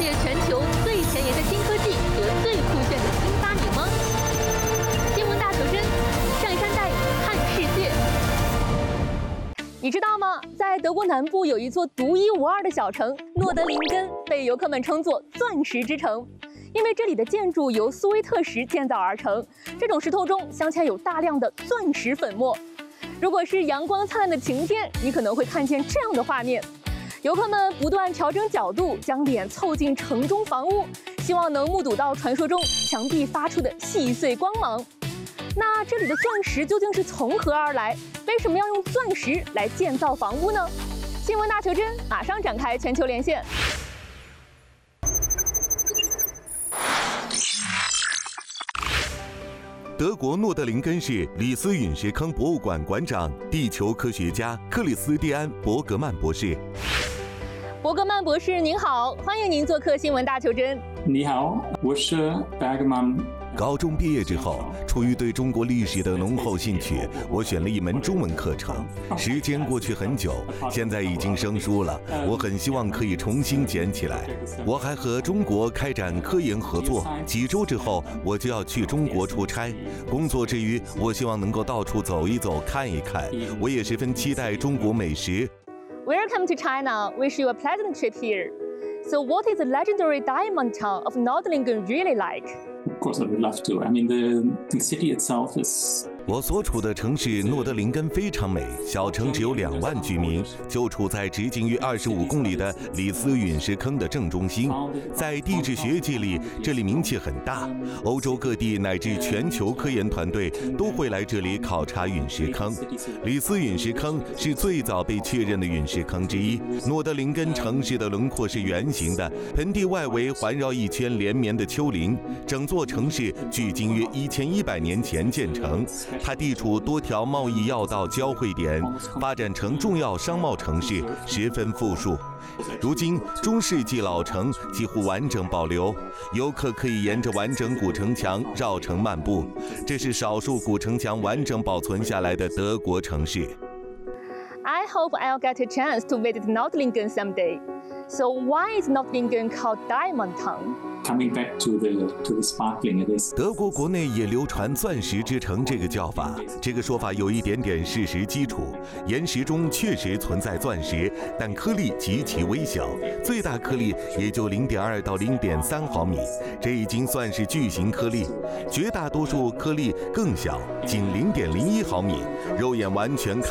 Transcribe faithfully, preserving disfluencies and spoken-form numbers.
解全球最前沿的新科技和最酷炫的新发明吗？新闻大求真，上山带你看世界。你知道吗？在德国南部有一座独一无二的小城诺德林根，被游客们称作“钻石之城”，因为这里的建筑由苏维特石建造而成，这种石头中镶嵌有大量的钻石粉末。如果是阳光灿烂的晴天，你可能会看见这样的画面。游客们不断调整角度，将脸凑近城中房屋，希望能目睹到传说中墙壁发出的细碎光芒。那这里的钻石究竟是从何而来？为什么要用钻石来建造房屋呢？新闻大求真马上展开全球连线。 德国诺德林根市里斯陨石坑博物馆馆长、地球科学家克里斯蒂安·伯格曼博士。 伯格曼博士您好，欢迎您做客新闻大求真。 你好，我是 Bergman。 高中毕业之后，出于对中国历史的浓厚兴趣，我选了一门中文课程。时间过去很久，现在已经生疏了，我很希望可以重新捡起来。我还和中国开展科研合作，几周之后我就要去中国出差。工作之余，我希望能够到处走一走，看一看。我也十分期待中国美食。 Welcome to China. Wish you a pleasant trip here. So, what is the legendary diamond town of Nordlingen really like? Of course, I would love to. I mean, the the city itself is. 我所处的城市诺德林根非常美，小城只有两万居民，就处在直径约二十五公里的里斯陨石坑的正中心。在地质学界里，这里名气很大，欧洲各地乃至全球科研团队都会来这里考察陨石坑。里斯陨石坑是最早被确认的陨石坑之一。诺德林根城市的轮廓是圆形的，盆地外围环绕一圈连绵的丘陵，整座城市距今约一千一百年前建成。它地处多条贸易要道交汇点，发展成重要商贸城市，十分富庶。如今，中世纪老城几乎完整保留，游客可以沿着完整古城墙绕城漫步。这是少数古城墙完整保存下来的德国城市。 I hope I'll get a chance to visit Nordlingen someday. So why is Nordlingen called Diamond Town? Coming back to the to the sparkling, it is. 德国国内也流传“钻石之城”这个叫法，这个说法有一点点事实基础。岩石中确实存在钻石，但颗粒极其微小，最大颗粒也就零点二到零点三毫米，这已经算是巨型颗粒。绝大多数颗粒更小，仅零点零一毫米，肉眼完全看。